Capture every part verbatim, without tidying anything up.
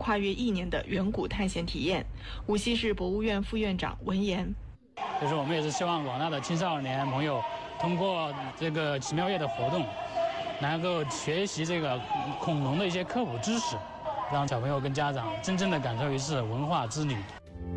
跨越一年的远古探险体验。无锡市博物院副院长文言， 就是我们也是希望广大的青少年朋友通过这个奇妙夜的活动，能够学习这个恐龙的一些科普知识，让小朋友跟家长真正的感受一次文化之旅。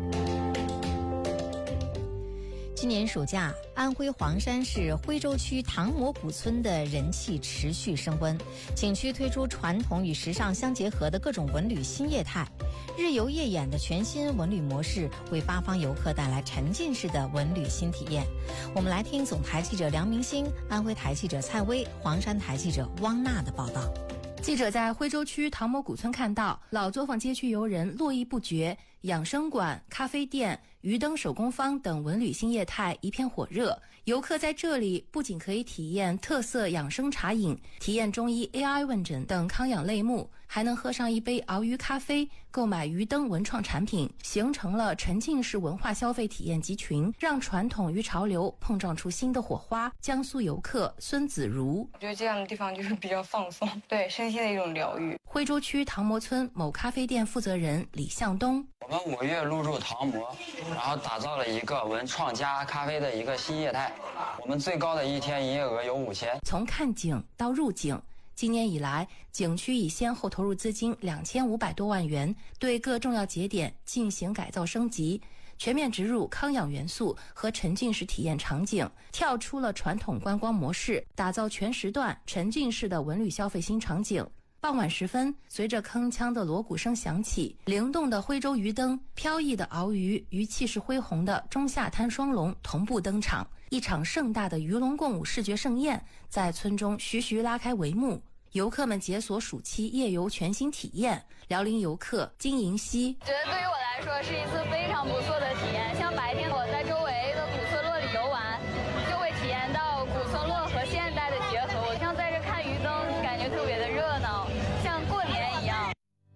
今年暑假，安徽黄山市徽州区唐磨谷村的人气持续升温，景区推出传统与时尚相结合的各种文旅新业态，日游夜演的全新文旅模式为八方游客带来沉浸式的文旅新体验。我们来听总台记者梁明星、安徽台记者蔡薇、黄山台记者汪娜的报道。 记者在徽州区唐磨谷村看到，老作坊街区游人络绎不绝，养生馆、咖啡店、鱼灯手工坊等文旅新业态一片火热。游客在这里不仅可以体验特色养生茶饮，体验中医 A I 问诊等康养类目，还能喝上一杯熬鱼咖啡，购买鱼灯文创产品，形成了沉浸式文化消费体验集群，让传统与潮流碰撞出新的火花。江苏游客孙子如， 我觉得这样的地方就是比较放松，对身心的一种疗愈。 徽州区唐磨村某咖啡店负责人李向东， 我们五月入驻唐磨，然后打造了一个文创加咖啡的一个新业态，我们最高的一天营业额有五千。 从看景到入景，今年以来，景区已先后投入资金两千五百多万元，对各重要节点进行改造升级，全面植入康养元素和沉浸式体验场景，跳出了传统观光模式，打造全时段沉浸式的文旅消费新场景。傍晚时分，随着铿锵的锣鼓声响起，灵动的徽州鱼灯、飘逸的鳌鱼与气势恢宏的中下滩双龙同步登场，一场盛大的鱼龙共舞视觉盛宴在村中徐徐拉开帷幕。游客们解锁暑期夜游全新体验。辽宁游客金银溪觉得对于我来说是一次非常不错的体验，像白天我在周围的古村落里游玩，就会体验到古村落和现代的结合。我像在这看鱼灯，感觉特别的热闹，像过年一样。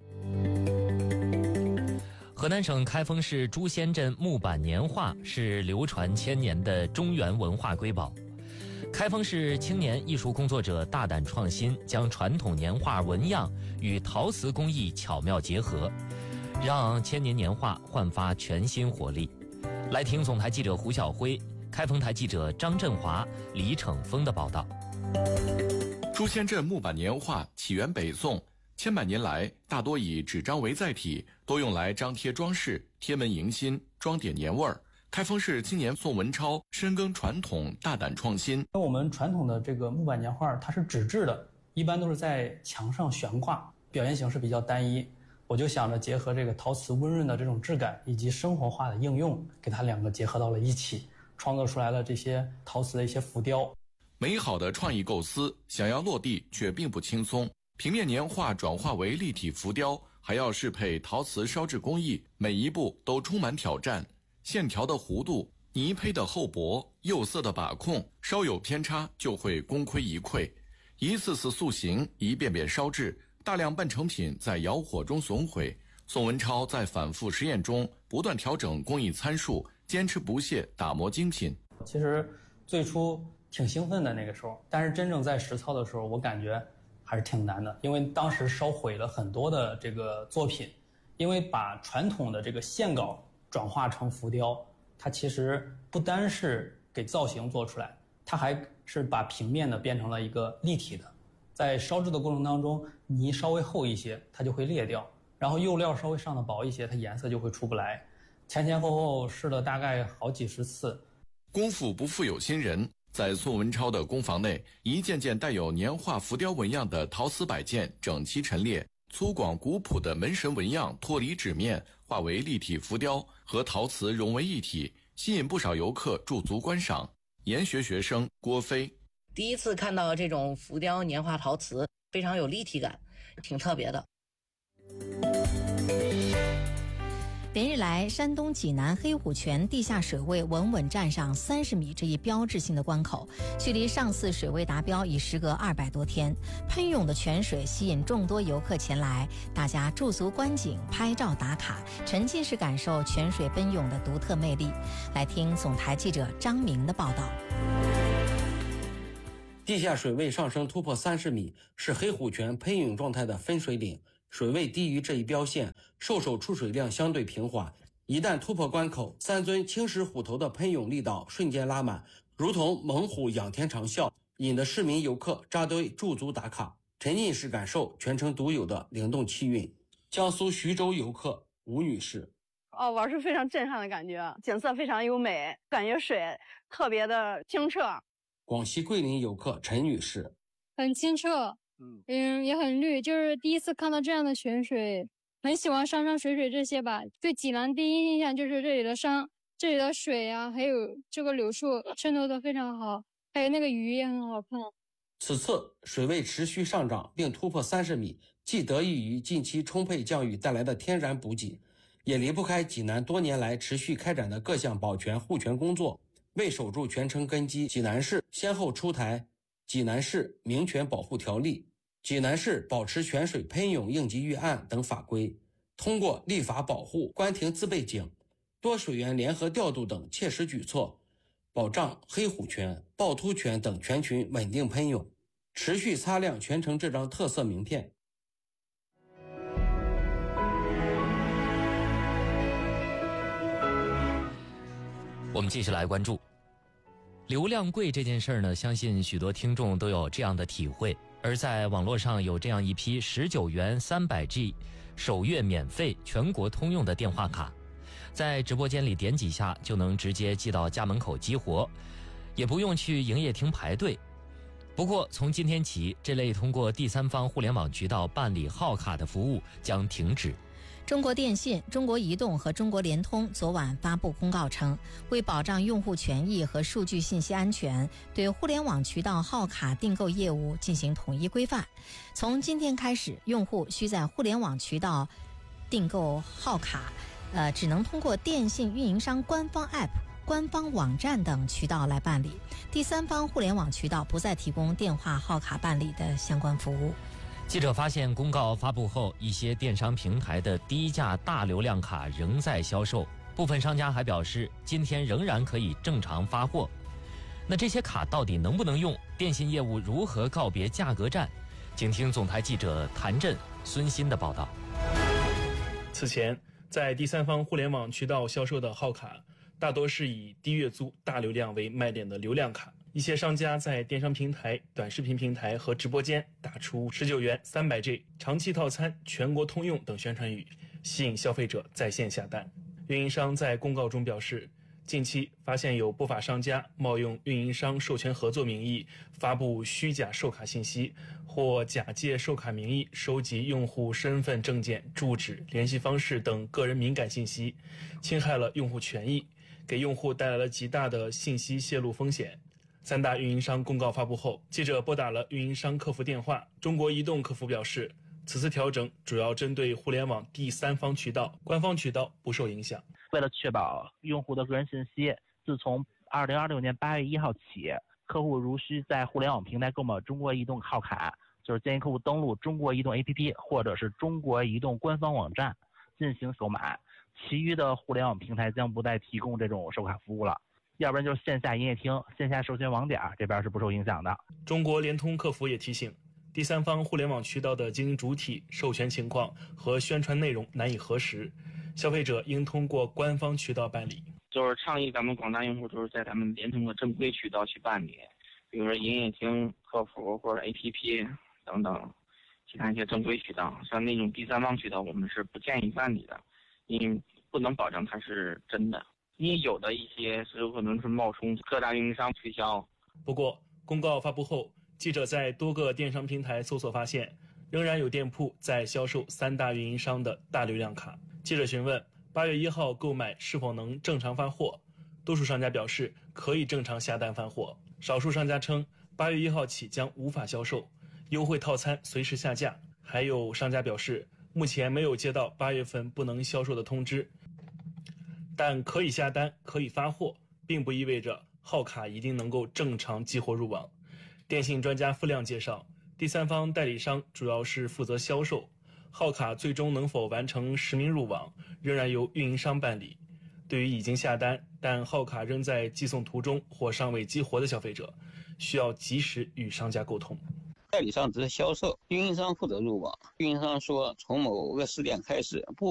河南省开封市朱仙镇木板年画是流传千年的中原文化瑰宝。开封市青年艺术工作者大胆创新，将传统年画纹样与陶瓷工艺巧妙结合，让千年年画焕发全新活力。来听总台记者胡晓辉、开封台记者张振华、李逞峰的报道。 朱仙镇木板年画起源北宋，千百年来大多以纸张为载体，多用来张贴装饰、贴门迎新、装点年味儿。开封市青年宋文超深耕传统，大胆创新。 我们传统的这个木板年画，它是纸质的，一般都是在墙上悬挂，表现形式比较单一。我就想着结合这个陶瓷温润的这种质感以及生活化的应用，给它两个结合到了一起，创作出来了这些陶瓷的一些浮雕。 美好的创意构思，想要落地却并不轻松。平面年画转化为立体浮雕，还要适配陶瓷烧制工艺，每一步都充满挑战。线条的弧度、泥胚的厚薄、釉色的把控，稍有偏差就会功亏一篑。一次次塑形，一遍遍烧制，大量半成品在窑火中损毁。宋文超在反复实验中不断调整工艺参数，坚持不懈打磨精品。 其实最初挺兴奋的那个时候，但是真正在实操的时候，我感觉还是挺难的，因为当时烧毁了很多的这个作品，因为把传统的这个线稿转化成浮雕，它其实不单是给造型做出来，它还是把平面的变成了一个立体的。在烧制的过程当中，泥稍微厚一些，它就会裂掉，然后釉料稍微上的薄一些，它颜色就会出不来。前前后后试了大概好几十次。 功夫不负有心人，在宋文超的工房内，一件件带有年画浮雕纹样的陶瓷摆件整齐陈列，粗犷古朴的门神纹样脱离纸面，化为立体浮雕，和陶瓷融为一体，吸引不少游客驻足观赏。研学学生郭飞， 第一次看到这种浮雕年画陶瓷，非常有立体感，挺特别的。 连日来，山东济南黑虎泉地下水位稳稳站上三十米这一标志性的关口，距离上次水位达标已时隔二百多天。喷涌的泉水吸引众多游客前来，大家驻足观景、拍照打卡，沉浸式感受泉水奔涌的独特魅力。来听总台记者张明的报道。 地下水位上升突破三十米，是黑虎泉喷涌状态的分水岭。 水位低于这一标线，兽首出水量相对平缓。一旦突破关口，三尊青石虎头的喷涌力道瞬间拉满，如同猛虎仰天长啸，引得市民游客扎堆驻足打卡，沉浸式感受全程独有的灵动气韵。江苏徐州游客吴女士： 哦，玩是非常震撼的感觉，景色非常优美，感觉水特别的清澈。 广西桂林游客陈女士： 很清澈，嗯，也很绿，就是第一次看到这样的泉水。很喜欢山山水水这些吧，对济南第一印象就是这里的山，这里的水啊，还有这个柳树渗透的非常好，还有那个鱼也很好看。 此次水位持续上涨并突破三十米，既得益于近期充沛降雨带来的天然补给，也离不开济南多年来持续开展的各项保全护泉工作。为守住泉城根基，济南市先后出台《济南市明泉保护条例》、济南市保持泉水喷涌应急预案等法规，通过立法保护、关停自备井、多水源联合调度等切实举措，保障黑虎泉、趵突泉等泉群稳定喷涌，持续擦亮泉城这张特色名片。 我们继续来关注流量贵这件事儿呢，相信许多听众都有这样的体会。而在网络上有这样一批十九元三百 G 首月免费全国通用的电话卡，在直播间里点几下就能直接寄到家门口激活，也不用去营业厅排队。不过从今天起，这类通过第三方互联网渠道办理号卡的服务将停止。 中国电信、中国移动和中国联通昨晚发布公告称，为保障用户权益和数据信息安全，对互联网渠道号卡订购业务进行统一规范。从今天开始，用户需在互联网渠道订购号卡，呃，只能通过电信运营商官方 App、官方网站等渠道来办理。第三方互联网渠道不再提供电话号卡办理的相关服务。 记者发现，公告发布后，一些电商平台的低价大流量卡仍在销售，部分商家还表示，今天仍然可以正常发货。那这些卡到底能不能用？电信业务如何告别价格战？请听总台记者谭震、孙鑫的报道。 此前，在第三方互联网渠道销售的号卡，大多是以低月租、大流量为卖点的流量卡。一些商家在电商平台、短视频平台和直播间打出十九元三百 G 长期套餐全国通用等宣传语，吸引消费者在线下单。运营商在公告中表示，近期发现有不法商家冒用运营商授权合作名义发布虚假售卡信息，或假借售卡名义收集用户身份证件、住址、联系方式等个人敏感信息，侵害了用户权益，给用户带来了极大的信息泄露风险。三大运营商公告发布后，记者拨打了运营商客服电话，中国移动客服表示，此次调整主要针对互联网第三方渠道，官方渠道不受影响。 为了确保用户的个人信息，自从二零二六年八月一号起，客户如需在互联网平台购买中国移动号卡，就是建议客户登录中国移动 A P P 或者是中国移动官方网站进行购买，其余的互联网平台将不再提供这种售卡服务了。要不然就是线下营业厅、线下授权网点这边是不受影响的。 中国联通客服也提醒，第三方互联网渠道的经营主体、授权情况和宣传内容难以核实，消费者应通过官方渠道办理。 就是倡议咱们广大用户就是在咱们联通的正规渠道去办理，比如说营业厅、客服或者 A P P 等等其他一些正规渠道。像那种第三方渠道我们是不建议办理的，因为不能保证它是真的。因为有的一些是有可能是冒充各大运营商推销。 不过，公告发布后，记者在多个电商平台搜索发现，仍然有店铺在销售三大运营商的大流量卡。记者询问八月一号购买是否能正常发货，多数商家表示可以正常下单发货，少数商家称八月一号起将无法销售，优惠套餐随时下架。还有商家表示，目前没有接到八月份不能销售的通知。但可以下单、可以发货，并不意味着号卡一定能够正常激活入网。电信专家付亮介绍，第三方代理商主要是负责销售，号卡最终能否完成实名入网，仍然由运营商办理。对于已经下单但号卡仍在寄送途中或尚未激活的消费者，需要及时与商家沟通。 代理商只是销售，运营商负责入网。运营商说，从某个时点开始，不